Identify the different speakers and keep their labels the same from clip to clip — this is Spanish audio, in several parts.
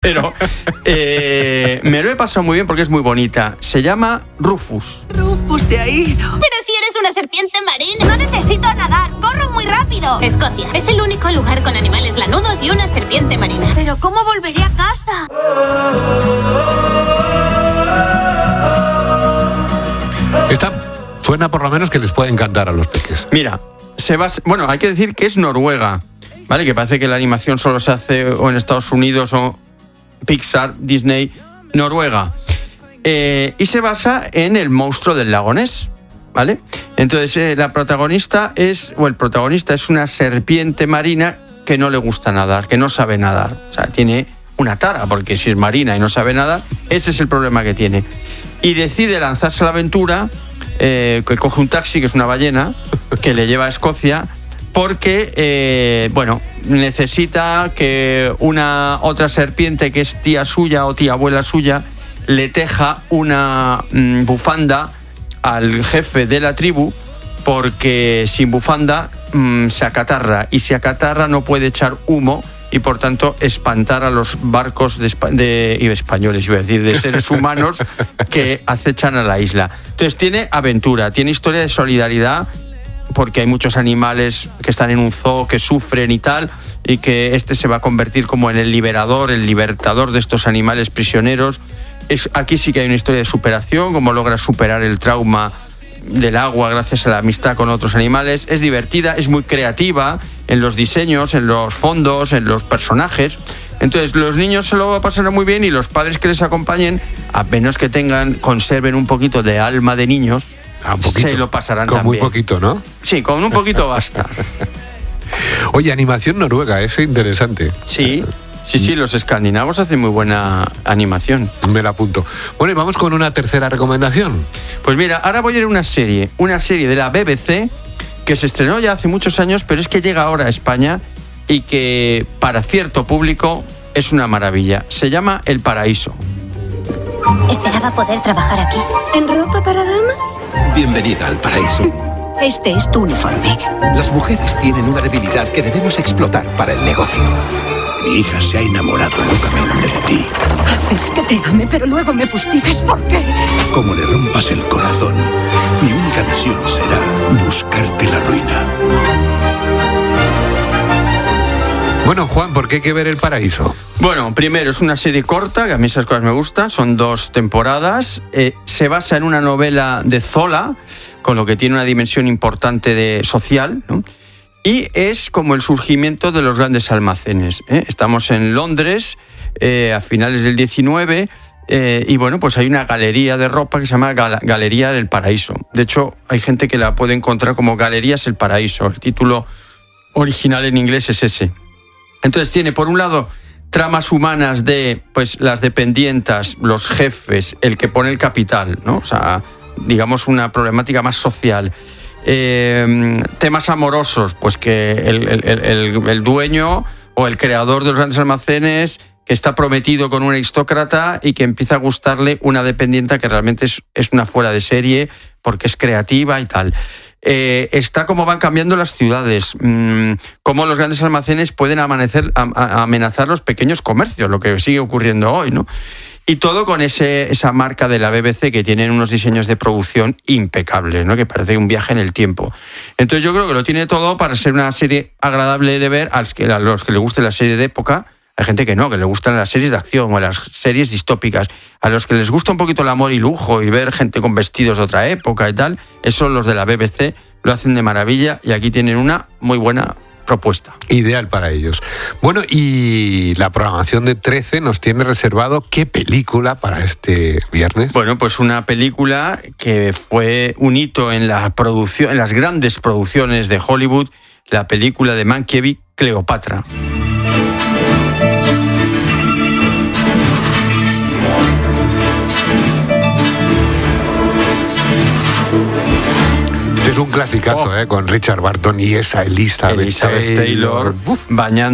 Speaker 1: Pero me lo he pasado muy bien porque es muy bonita. Se llama Rufus.
Speaker 2: Rufus se ha ido.
Speaker 3: Pero si eres una serpiente marina.
Speaker 2: No necesito nadar, corro muy rápido.
Speaker 3: Escocia es el único lugar con animales lanudos y una serpiente marina.
Speaker 2: Pero ¿cómo volveré a casa?
Speaker 4: Esta suena por lo menos que les puede encantar a los peques.
Speaker 1: Mira, bueno, hay que decir que es Noruega, ¿vale? Que parece que la animación solo se hace o en Estados Unidos o Pixar, Disney, Noruega. Y se basa en el monstruo del lago Ness, ¿vale? Entonces el protagonista es una serpiente marina que no le gusta nadar, que no sabe nadar. O sea, tiene una tara, porque si es marina y no sabe nadar, ese es el problema que tiene. Y decide lanzarse a la aventura, que coge un taxi, que es una ballena, que le lleva a Escocia, porque, necesita que otra serpiente que es tía suya o tía abuela suya le teja una bufanda al jefe de la tribu, porque sin bufanda se acatarra, y si acatarra no puede echar humo y por tanto espantar a los barcos españoles, iba a decir, de seres humanos que acechan a la isla. Entonces tiene aventura, tiene historia de solidaridad, porque hay muchos animales que están en un zoo que sufren y tal, y que se va a convertir como en el libertador de estos animales prisioneros. Aquí sí que hay una historia de superación, cómo logra superar el trauma del agua gracias a la amistad con otros animales. Es divertida, es muy creativa en los diseños, en los fondos, en los personajes. Entonces los niños se lo pasarán muy bien, y los padres que les acompañen, a menos que conserven un poquito de alma de niños, se lo pasarán
Speaker 4: con
Speaker 1: también.
Speaker 4: Muy poquito, ¿no?
Speaker 1: Sí, con un poquito basta.
Speaker 4: Oye, animación noruega, eso es interesante.
Speaker 1: Sí, los escandinavos hacen muy buena animación.
Speaker 4: Me la apunto. Bueno, y vamos con una tercera recomendación.
Speaker 1: Pues mira, ahora voy a ir a una serie de la BBC que se estrenó ya hace muchos años, pero es que llega ahora a España y que para cierto público es una maravilla. Se llama El Paraíso.
Speaker 3: Esperaba poder trabajar aquí.
Speaker 2: ¿En ropa para damas?
Speaker 5: Bienvenida al paraíso.
Speaker 2: Este es tu uniforme.
Speaker 5: Las mujeres tienen una debilidad que debemos explotar para el negocio. Mi hija se ha enamorado locamente de ti.
Speaker 2: Haces que te ame, pero luego me fustigues. ¿Por qué?
Speaker 5: Como le rompas el corazón, mi única misión será buscarte la ruina.
Speaker 4: Bueno, Juan, ¿por qué hay que ver El Paraíso?
Speaker 1: Bueno, primero, es una serie corta, que a mí esas cosas me gustan, son 2 temporadas, se basa en una novela de Zola, con lo que tiene una dimensión importante social, ¿no? Y es como el surgimiento de los grandes almacenes, ¿eh? Estamos en Londres, a finales del 19, y bueno, pues hay una galería de ropa que se llama Galería del Paraíso. De hecho, hay gente que la puede encontrar como Galerías El Paraíso. El título original en inglés es ese. Entonces tiene, por un lado, tramas humanas de las dependientas, los jefes, el que pone el capital, ¿no? O sea, digamos una problemática más social. Temas amorosos, pues que el dueño o el creador de los grandes almacenes, que está prometido con un aristócrata y que empieza a gustarle una dependienta que realmente es una fuera de serie porque es creativa y tal. Está cómo van cambiando las ciudades, cómo los grandes almacenes pueden amenazar los pequeños comercios, lo que sigue ocurriendo hoy, ¿no? Y todo con esa marca de la BBC, que tienen unos diseños de producción impecables, ¿no? Que parece un viaje en el tiempo. Entonces yo creo que lo tiene todo para ser una serie agradable de ver a los que les guste la serie de época. Hay gente que no, que le gustan las series de acción o las series distópicas. A los que les gusta un poquito el amor y lujo y ver gente con vestidos de otra época y tal, eso los de la BBC lo hacen de maravilla, y aquí tienen una muy buena propuesta.
Speaker 4: Ideal para ellos. Bueno, y la programación de 13 nos tiene reservado ¿qué película para este viernes?
Speaker 1: Bueno, pues una película que fue un hito en la producción, en las grandes producciones de Hollywood, la película de Mankiewicz, Cleopatra.
Speaker 4: Es un clasicazo, con Richard Burton y esa Elizabeth
Speaker 1: Taylor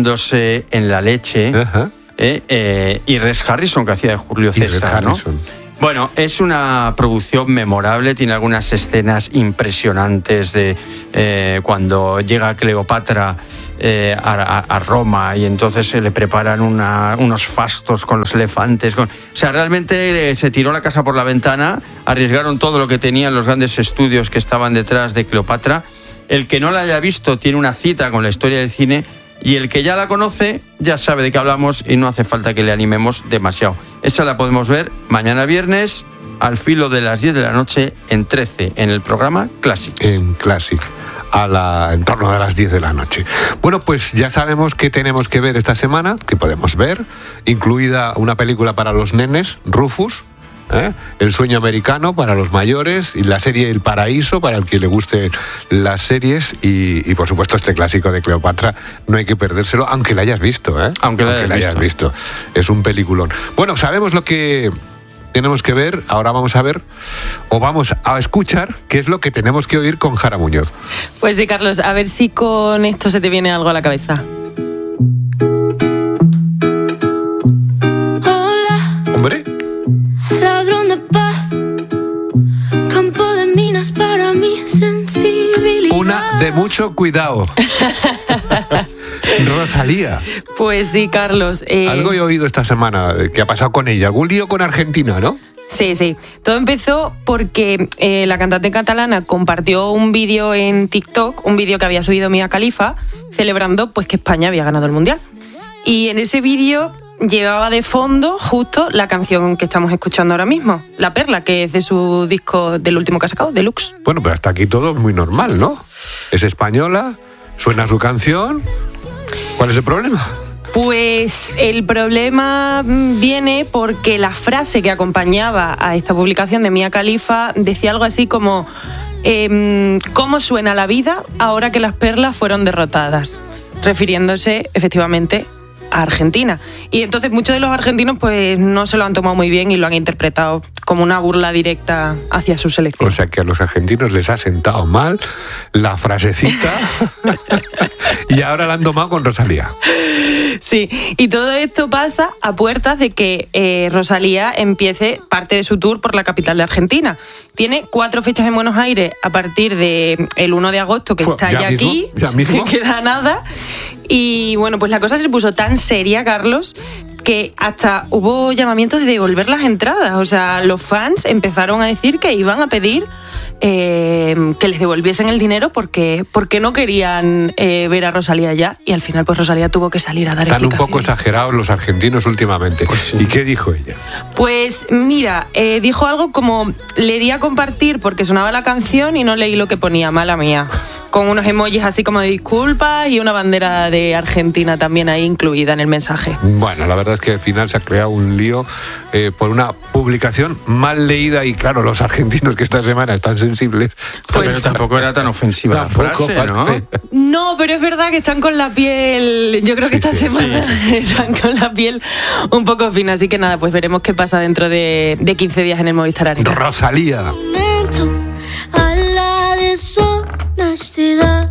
Speaker 1: bañándose en la leche. Y Rex Harrison, que hacía de Julio César, ¿no? Bueno, es una producción memorable, tiene algunas escenas impresionantes de cuando llega Cleopatra a Roma y entonces se le preparan unos fastos con los elefantes. O sea, realmente se tiró la casa por la ventana, arriesgaron todo lo que tenían los grandes estudios que estaban detrás de Cleopatra. El que no la haya visto tiene una cita con la historia del cine y el que ya la conoce ya sabe de qué hablamos y no hace falta que le animemos demasiado. Esa la podemos ver mañana viernes al filo de las 10 de la noche en 13, en el programa Classics.
Speaker 4: En Classic, en torno a las 10 de la noche. Bueno, pues ya sabemos qué tenemos que ver esta semana, que podemos ver, incluida una película para los nenes, Rufus, El sueño americano para los mayores, y la serie El Paraíso para el que le guste las series, y por supuesto este clásico de Cleopatra, no hay que perdérselo, aunque la hayas visto,
Speaker 1: aunque la hayas visto.
Speaker 4: Es un peliculón. Bueno, sabemos lo que tenemos que ver, ahora vamos a ver, o vamos a escuchar, qué es lo que tenemos que oír con Jara Muñoz.
Speaker 6: Pues sí, Carlos, a ver si con esto se te viene algo a la cabeza.
Speaker 4: Hombre.
Speaker 7: Ladrón de paz, campo de minas para mi sensibilidad.
Speaker 4: Una de mucho cuidado. Rosalía.
Speaker 6: Pues sí, Carlos.
Speaker 4: Algo he oído esta semana que ha pasado con ella. Algún lío con Argentina, ¿no?
Speaker 6: Sí. Todo empezó porque la cantante catalana compartió un vídeo en TikTok, un vídeo que había subido Mia Khalifa, celebrando pues que España había ganado el Mundial. Y en ese vídeo llevaba de fondo justo la canción que estamos escuchando ahora mismo, La Perla, que es de su disco del último que ha sacado, Deluxe.
Speaker 4: Bueno, pero hasta aquí todo es muy normal, ¿no? Es española, suena su canción. ¿Cuál es el problema?
Speaker 6: Pues el problema viene porque la frase que acompañaba a esta publicación de Mia Khalifa decía algo así como ¿cómo suena la vida ahora que las perlas fueron derrotadas? Refiriéndose efectivamente a Argentina. Y entonces muchos de los argentinos pues no se lo han tomado muy bien y lo han interpretado como una burla directa hacia su selección.
Speaker 4: O sea que a los argentinos les ha sentado mal la frasecita y ahora la han tomado con Rosalía.
Speaker 6: Sí, y todo esto pasa a puertas de que Rosalía empiece parte de su tour por la capital de Argentina. Tiene 4 fechas en Buenos Aires a partir del 1 de agosto, que está ya aquí,
Speaker 4: ya mismo.
Speaker 6: Que queda nada. Y bueno, pues la cosa se puso tan seria, Carlos, que hasta hubo llamamientos de devolver las entradas. O sea, los fans empezaron a decir que iban a pedir que les devolviesen el dinero porque no querían ver a Rosalía ya, y al final pues Rosalía tuvo que salir a dar explicaciones.
Speaker 4: Están un poco exagerados los argentinos últimamente. Pues sí. ¿Y qué dijo ella?
Speaker 6: Pues mira, dijo algo como: le di a compartir porque sonaba la canción y no leí lo que ponía, mala mía, con unos emojis así como de disculpas y una bandera de Argentina también ahí incluida en el mensaje.
Speaker 4: Bueno, la verdad es que al final se ha creado un lío por una publicación mal leída, y claro, los argentinos que esta semana están sensibles.
Speaker 1: Pues, pero tampoco era tan ofensiva la frase, ¿no?
Speaker 6: No, pero es verdad que están con la piel, yo creo que esta semana están con la piel un poco fina, así que nada, pues veremos qué pasa dentro de 15 días en el Movistar Arena.
Speaker 4: Rosalía.
Speaker 7: A la deshonestidad.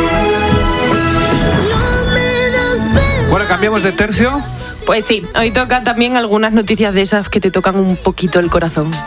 Speaker 4: Bueno, cambiamos de tercio.
Speaker 6: Pues sí, hoy toca también algunas noticias de esas que te tocan un poquito el corazón.